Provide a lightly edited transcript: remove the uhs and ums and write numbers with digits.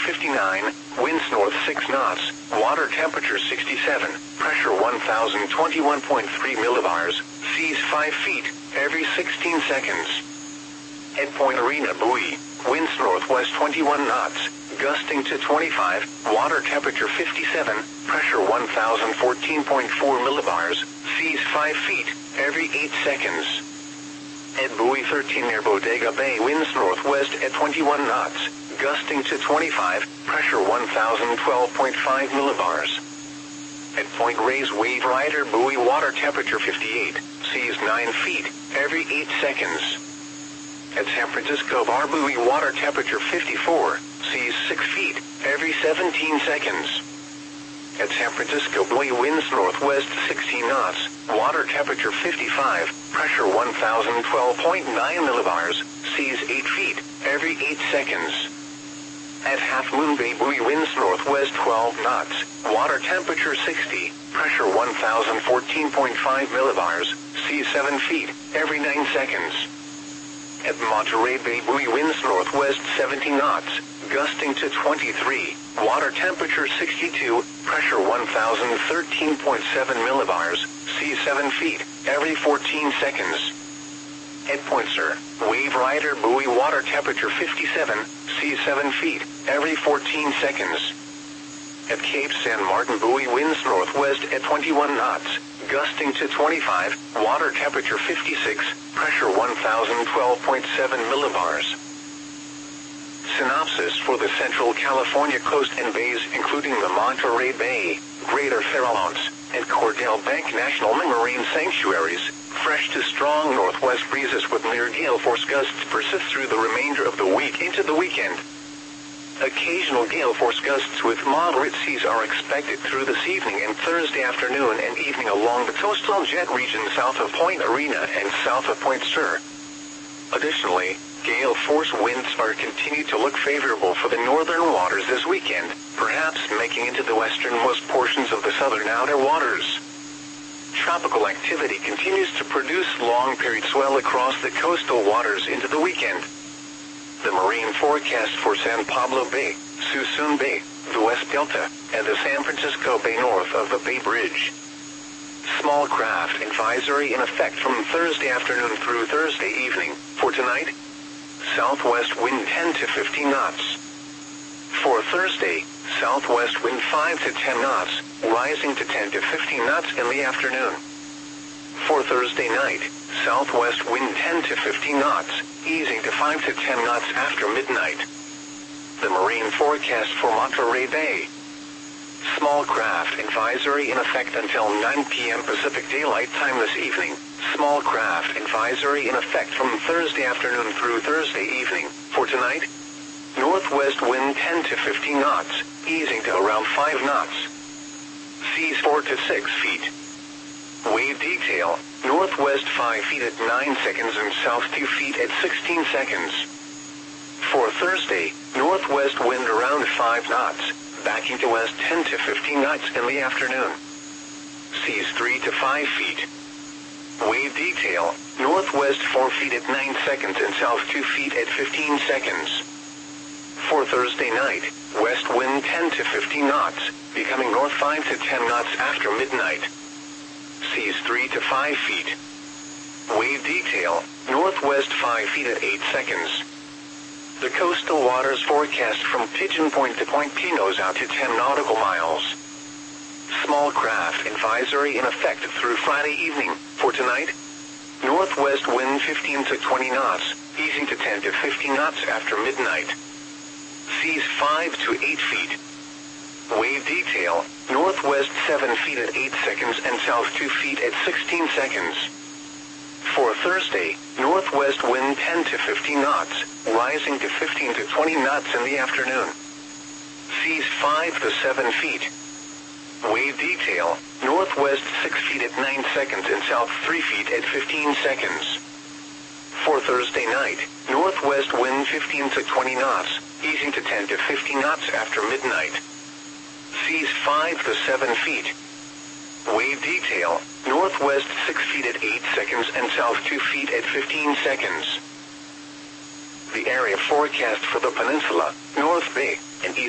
59, winds north 6 knots, water temperature 67, pressure 1021.3 millibars, seas 5 feet, every 16 seconds. Head Point Arena buoy, winds northwest 21 knots, gusting to 25, water temperature 57, pressure 1014.4 millibars, seas 5 feet, every 8 seconds. Head Buoy 13 near Bodega Bay, winds northwest at 21 knots, gusting to 25, pressure 1012.5 millibars. Head Point Rays Wave Rider buoy, water temperature 58, seas 9 feet, every 8 seconds. At San Francisco Bar buoy, water temperature 54, seas 6 feet, every 17 seconds. At San Francisco buoy, winds northwest 16 knots, water temperature 55, pressure 1012.9 millibars, seas 8 feet, every 8 seconds. At Half Moon Bay buoy, winds northwest 12 knots, water temperature 60, pressure 1014.5 millibars, seas 7 feet, every 9 seconds. At Monterey Bay buoy, winds northwest 17 knots, gusting to 23, water temperature 62, pressure 1013.7 millibars, seas 7 feet, every 14 seconds. Head Point Sur Wave Rider buoy, water temperature 57, seas 7 feet, every 14 seconds. At Cape San Martin buoy, winds northwest at 21 knots, gusting to 25, water temperature 56, pressure 1012.7 millibars. Synopsis for the Central California coast and bays, including the Monterey Bay, Greater Farallones, and Cordell Bank National Marine Sanctuaries. Fresh to strong northwest breezes with near gale force gusts persist through the remainder of the week into the weekend. Occasional gale force gusts with moderate seas are expected through this evening and Thursday afternoon and evening along the coastal jet region south of Point Arena and south of Point Sur. Additionally, gale force winds are continued to look favorable for the northern waters this weekend, perhaps making into the westernmost portions of the southern outer waters. Tropical activity continues to produce long-period swell across the coastal waters into the weekend. The marine forecast for San Pablo Bay, Suisun Bay, the West Delta, and the San Francisco Bay north of the Bay Bridge. Small craft advisory in effect from Thursday afternoon through Thursday evening. For tonight, southwest wind 10 to 15 knots. For Thursday, southwest wind 5 to 10 knots, rising to 10 to 15 knots in the afternoon. For Thursday night, southwest wind 10 to 15 knots, easing to 5 to 10 knots after midnight. The marine forecast for Monterey Bay. Small craft advisory in effect until 9 p.m. Pacific Daylight Time this evening. Small craft advisory in effect from Thursday afternoon through Thursday evening. For tonight, northwest wind 10 to 15 knots, easing to around 5 knots. Seas 4 to 6 feet. Wave detail, northwest 5 feet at 9 seconds and south 2 feet at 16 seconds. For Thursday, northwest wind around 5 knots, backing to west 10 to 15 knots in the afternoon. Seas 3 to 5 feet. Wave detail, northwest 4 feet at 9 seconds and south 2 feet at 15 seconds. For Thursday night, west wind 10 to 15 knots, becoming north 5 to 10 knots after midnight. Seas 3 to 5 feet. Wave detail, northwest 5 feet at 8 seconds. The coastal waters forecast from Pigeon Point to Point Pinos out to 10 nautical miles. Small craft advisory in effect through Friday evening. For tonight, northwest wind 15 to 20 knots, easing to 10 to 15 knots after midnight. Seas 5 to 8 feet. Wave detail, northwest 7 feet at 8 seconds and south 2 feet at 16 seconds. For Thursday, northwest wind 10 to 15 knots, rising to 15 to 20 knots in the afternoon. Seas 5 to 7 feet. Wave detail, northwest 6 feet at 9 seconds and south 3 feet at 15 seconds. For Thursday night, northwest wind 15 to 20 knots, easing to 10 to 15 knots after midnight. Seas 5 to 7 feet. Wave detail, northwest 6 feet at 8 seconds and south 2 feet at 15 seconds. The area forecast for the peninsula, North Bay, and East